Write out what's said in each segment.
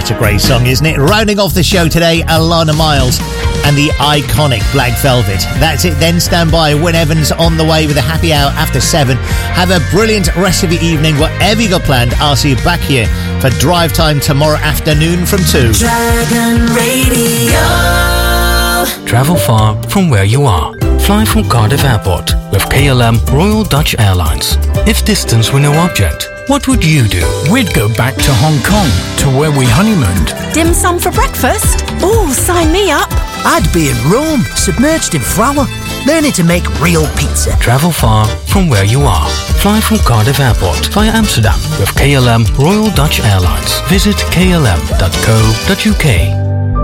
Such a great song, isn't it? Rounding off the show today, Alana Miles and the iconic Black Velvet. That's it then. Stand by. Win Evans on the way with a happy hour after 7. Have a brilliant rest of your evening, whatever you got planned. I'll see you back here for Drive Time tomorrow afternoon from 2. Dragon Radio. Travel far from where you are. Fly from Cardiff Airport with KLM Royal Dutch Airlines. If distance were no object, what would you do? We'd go back to Hong Kong, to where we honeymooned. Dim sum for breakfast? Oh, sign me up. I'd be in Rome, submerged in flour, learning to make real pizza. Travel far from where you are. Fly from Cardiff Airport via Amsterdam with KLM Royal Dutch Airlines. Visit klm.co.uk.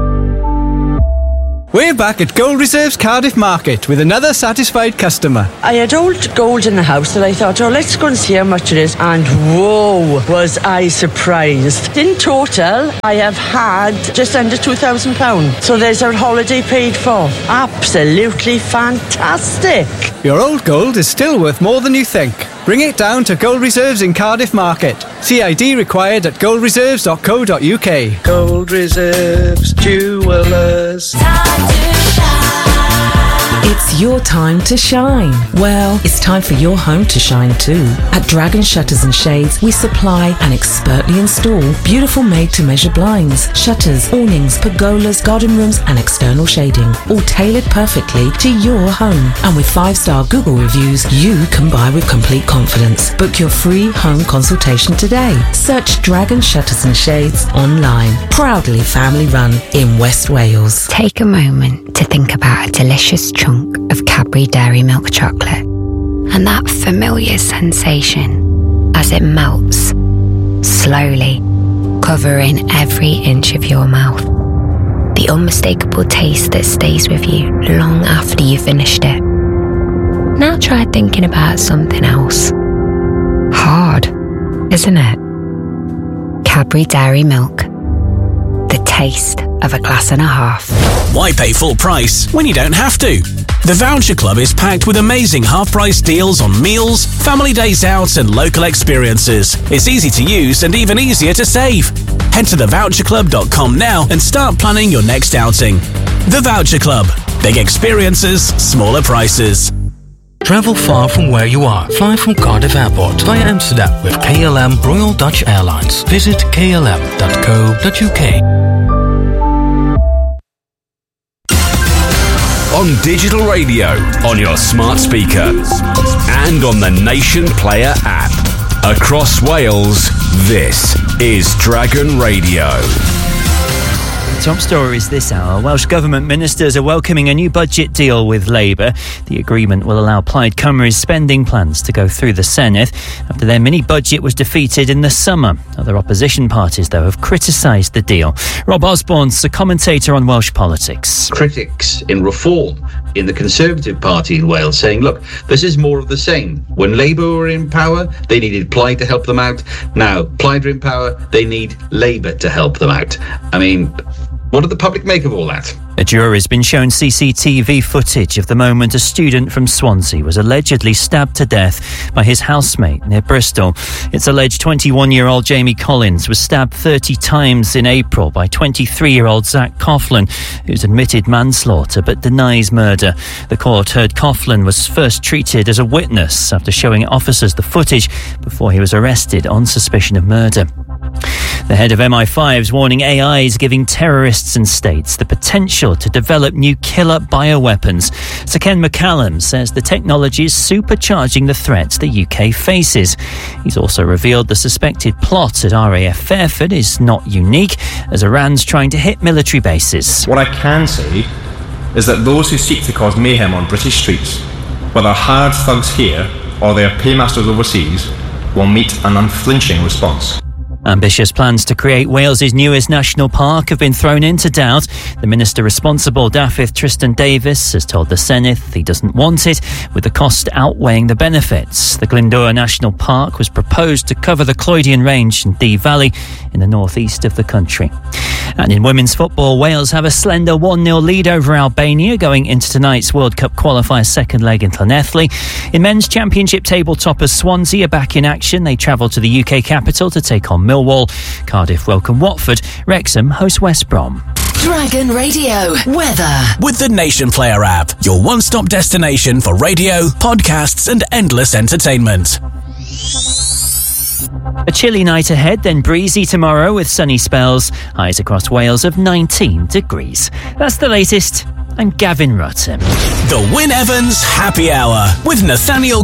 We're back at Gold Reserve's Cardiff Market with another satisfied customer. I had old gold in the house that I thought, let's go and see how much it is. And whoa, was I surprised. In total, I have had just under £2,000. So there's our holiday paid for. Absolutely fantastic. Your old gold is still worth more than you think. Bring it down to Gold Reserves in Cardiff Market. CID required at goldreserves.co.uk. Gold Reserves Jewellers. It's your time to shine. Well, it's time for your home to shine too. At Dragon Shutters and Shades, we supply and expertly install beautiful made-to-measure blinds, shutters, awnings, pergolas, garden rooms and external shading, all tailored perfectly to your home. And with 5-star Google reviews, you can buy with complete confidence. Book your free home consultation today. Search Dragon Shutters and Shades online. Proudly family run in West Wales. Take a moment to think about a delicious chunk of Cadbury Dairy Milk chocolate and that familiar sensation as it melts slowly, covering every inch of your mouth. The unmistakable taste that stays with you long after you've finished it. Now try thinking about something else. Hard, isn't it? Cadbury Dairy Milk. The taste of a glass and a half. Why pay full price when you don't have to? The Voucher Club is packed with amazing half-price deals on meals, family days out and local experiences. It's easy to use and even easier to save. Head to thevoucherclub.com now and start planning your next outing. The Voucher Club. Big experiences, smaller prices. Travel far from where you are. Fly from Cardiff Airport via Amsterdam with KLM Royal Dutch Airlines. Visit klm.co.uk. On digital radio, on your smart speaker, and on the Nation Player app. Across Wales, this is Dragon Radio. Top stories this hour. Welsh Government ministers are welcoming a new budget deal with Labour. The agreement will allow Plaid Cymru's spending plans to go through the Senedd after their mini-budget was defeated in the summer. Other opposition parties, though, have criticised the deal. Rob Osborne's a commentator on Welsh politics. Critics in reform in the Conservative Party in Wales saying, look, this is more of the same. When Labour were in power, they needed Plaid to help them out. Now, Plaid are in power, they need Labour to help them out. I mean, what did the public make of all that? A jury's been shown CCTV footage of the moment a student from Swansea was allegedly stabbed to death by his housemate near Bristol. It's alleged 21-year-old Jamie Collins was stabbed 30 times in April by 23-year-old Zach Coughlin, who's admitted manslaughter but denies murder. The court heard Coughlin was first treated as a witness after showing officers the footage before he was arrested on suspicion of murder. The head of MI5 is warning AI is giving terrorists and states the potential to develop new killer bioweapons. Sir Ken McCallum says the technology is supercharging the threats the UK faces. He's also revealed the suspected plot at RAF Fairford is not unique, as Iran's trying to hit military bases. What I can say is that those who seek to cause mayhem on British streets, whether hard thugs here or their paymasters overseas, will meet an unflinching response. Ambitious plans to create Wales's newest national park have been thrown into doubt. The minister responsible, Dafydd Tristan Davies, has told the Senedd he doesn't want it, with the cost outweighing the benefits. The Glyndŵr National Park was proposed to cover the Clwydian Range and Dee Valley in the northeast of the country. And in women's football, Wales have a slender 1-0 lead over Albania going into tonight's World Cup qualifier second leg in Llanelli. In men's championship table toppers Swansea are back in action. They travel to the UK capital to take on Millwall. Cardiff welcome Watford. Wrexham host West Brom. Dragon Radio weather with the Nation Player app, your one-stop destination for radio, podcasts and endless entertainment. A chilly night ahead, then breezy tomorrow with sunny spells. Highs across Wales of 19 degrees. That's the latest. I'm Gavin Rutten. The Wyn Evans Happy Hour with Nathaniel